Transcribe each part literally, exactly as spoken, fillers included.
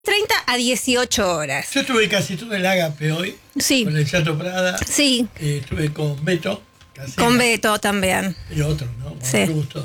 treinta a dieciocho horas. Yo estuve casi todo el Ágape hoy. Sí. Con el Chato Prada. Sí. Eh, estuve con Beto. Casera, con Beto también. Y otros, ¿no? Con Sí. mucho gusto.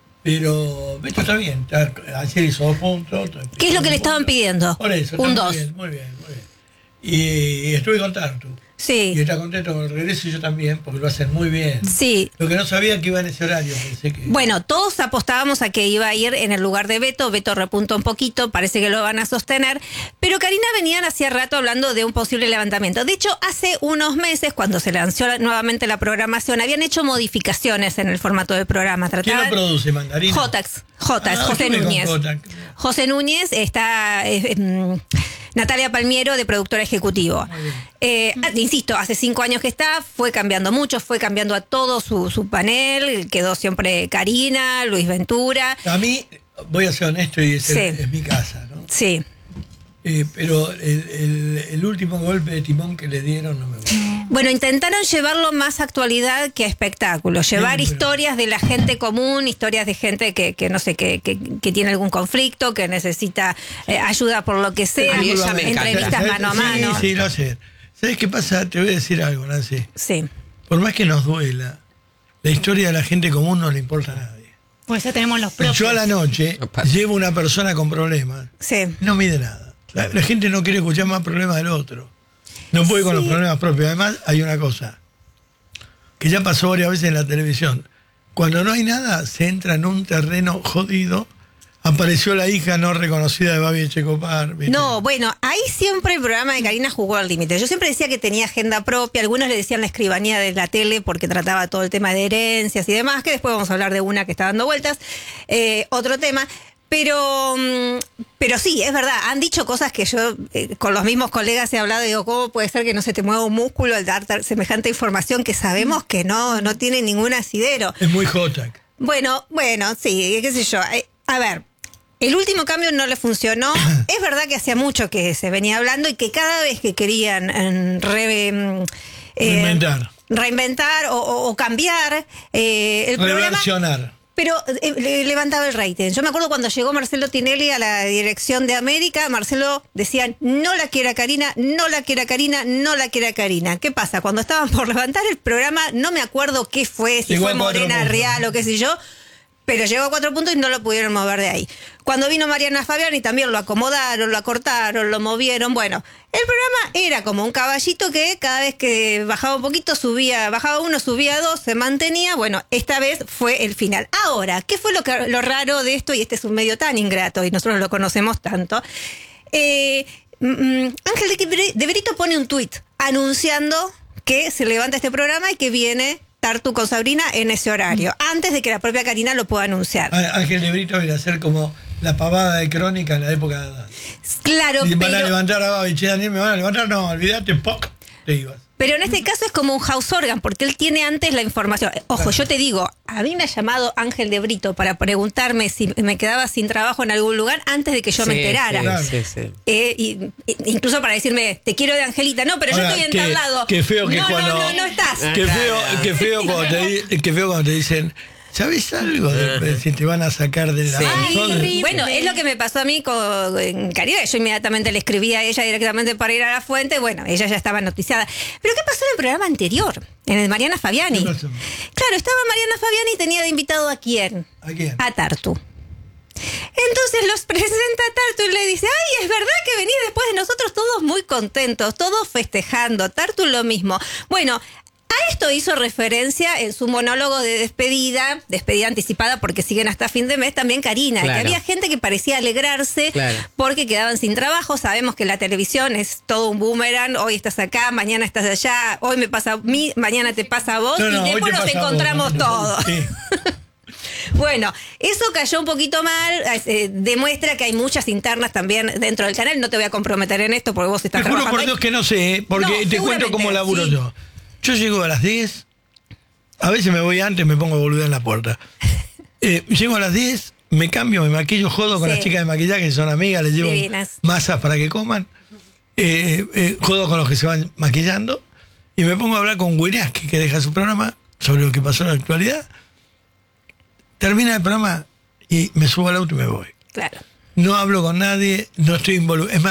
Pero Beto está bien. Está, ayer hizo dos puntos. ¿Qué es lo que le estaban pidiendo? Por eso. Un está dos. Muy bien, muy bien, muy bien. Y, y estuve con Tartu. Sí. Y está contento con el regreso y yo también, porque lo hacen muy bien. Sí. Lo que no sabía que iba en ese horario, pensé que... Bueno, todos apostábamos a que iba a ir en el lugar de Beto. Beto repuntó un poquito, parece que lo van a sostener. Pero Karina venían hacía rato hablando de un posible levantamiento. De hecho, hace unos meses, cuando se lanzó nuevamente la programación, habían hecho modificaciones en el formato del programa. ¿Quién lo produce, Mandarina? Jotax, Jotax, Ah, José estuve con Núñez. Jotax. José Núñez está... eh, eh, Natalia Palmiero, de productora ejecutivo. Eh, insisto, hace cinco años que está, fue cambiando mucho, fue cambiando a todo su, su panel, quedó siempre Karina, Luis Ventura. A mí, voy a ser honesto y es, Sí. el- es mi casa, ¿no? Sí. Eh, pero el, el- el último golpe de timón que le dieron no me gustó. Bueno, intentaron llevarlo más a actualidad que a espectáculo, llevar Bien, pero- historias de la gente común, historias de gente que, que no sé, que, que, que tiene algún conflicto, que necesita eh, ayuda por lo que sea, A mí ella me encanta. entrevistas mano a mano. Sí, sí, lo sé. ¿Sabes qué pasa? Te voy a decir algo, Nancy. Sí. Por más que nos duela, la historia de la gente común no le importa a nadie. Pues ya tenemos los propios. Yo a la noche Opa. llevo una persona con problemas, Sí. no mide nada. La, la gente no quiere escuchar más problemas del otro. No puede con los problemas propios. Además, hay una cosa que ya pasó varias veces en la televisión. Cuando no hay nada, se entra en un terreno jodido. Apareció la hija no reconocida de Babi Echecopar. ¿viste? No, bueno, ahí siempre el programa de Karina jugó al límite. Yo siempre decía que tenía agenda propia, algunos le decían la escribanía de la tele porque trataba todo el tema de herencias y demás, que después vamos a hablar de una que está dando vueltas, eh, otro tema. Pero, mm, pero sí, es verdad, han dicho cosas que yo eh, con los mismos colegas he hablado y digo, ¿cómo puede ser que no se te mueva un músculo al dar tal- semejante información que sabemos que no, no tiene ningún asidero? Es muy Jotac. Bueno, bueno, sí, qué sé yo. Eh, a ver, el último cambio no le funcionó. Es verdad que hacía mucho que se venía hablando y que cada vez que querían eh, re- mm, eh, Reinventar. reinventar o, o- o cambiar eh, el programa, Reversionar. pero eh, le levantaba el rating. Yo me acuerdo cuando llegó Marcelo Tinelli a la dirección de América, Marcelo decían, no la quiera Karina, no la quiera Karina, no la quiera Karina. ¿Qué pasa? Cuando estaban por levantar el programa, no me acuerdo qué fue, si Llegó fue a cuatro Morena puntos. Real o qué sé yo, pero llegó a cuatro puntos y no lo pudieron mover de ahí. Cuando vino Mariana Fabiani también lo acomodaron, lo acortaron, lo movieron. Bueno, el programa era como un caballito que cada vez que bajaba un poquito, subía, bajaba uno, subía dos, se mantenía. Bueno, esta vez fue el final. Ahora, ¿qué fue lo, que, lo raro de esto? Y este es un medio tan ingrato y nosotros lo conocemos tanto. Eh, mm, Ángel de, Bre- de Brito pone un tuit anunciando que se levanta este programa y que viene Tartu con Sabrina en ese horario, antes de que la propia Karina lo pueda anunciar. Á- Ángel de Brito viene a ser como la pavada de Crónica en la época de Adán. Claro, Y van a pero, levantar a Babi, che, Daniel, me van a levantar, no, olvídate, ¡poc! Te ibas. pero en este caso es como un house organ, porque él tiene antes la información. Ojo, yo te digo, a mí me ha llamado Ángel de Brito para preguntarme si me quedaba sin trabajo en algún lugar antes de que yo me Sí, enterara. sí, Claro. sí, sí. Eh, y, y- incluso para decirme, te quiero de Angelita. No, pero Ahora, yo estoy en qué- tal lado. qué feo que no, cuando- no, no, no estás. Qué feo, qué feo cuando te, di- qué feo cuando te dicen, ¿sabes algo? De, de si te van a sacar de la Sí. Ay, razón? horrible. bueno, es lo que me pasó a mí con en Karina. Yo inmediatamente le escribí a ella directamente para ir a la fuente. Bueno, ella ya estaba noticiada. Pero ¿qué pasó en el programa anterior? En el Mariana Fabiani. ¿Qué pasó? Claro, estaba Mariana Fabiani y tenía de invitado a quién? ¿A quién? A Tartu. Entonces los presenta a Tartu y le dice, ay, es verdad que venís después de nosotros todos muy contentos, todos festejando. Tartu lo mismo. Bueno, a esto hizo referencia en su monólogo de despedida, despedida anticipada porque siguen hasta fin de mes, también Karina, Claro. que había gente que parecía alegrarse Claro. porque quedaban sin trabajo. Sabemos que la televisión es todo un boomerang, hoy estás acá, mañana estás allá, hoy me pasa a mí, mañana te pasa a vos No, no, y hoy después te nos pasa a vos, encontramos ¿no? todos. Sí. Bueno, eso cayó un poquito mal, eh, demuestra que hay muchas internas también dentro del canal. No te voy a comprometer en esto porque vos Te estás juro trabajando por ahí. Dios que no sé, ¿eh? porque No, te cuento seguramente, cómo laburo sí. yo. Yo llego a las diez, a veces me voy antes, me pongo boluda en la puerta. Eh, llego a las diez, me cambio, me maquillo, jodo con Sí. las chicas de maquillaje que son amigas, les llevo Divinas. masas para que coman. Eh, eh, jodo con los que se van maquillando y me pongo a hablar con Wiraski, que deja su programa sobre lo que pasó en la actualidad. Termina el programa y me subo al auto y me voy. Claro. no hablo con nadie, no estoy involucrado. Es más,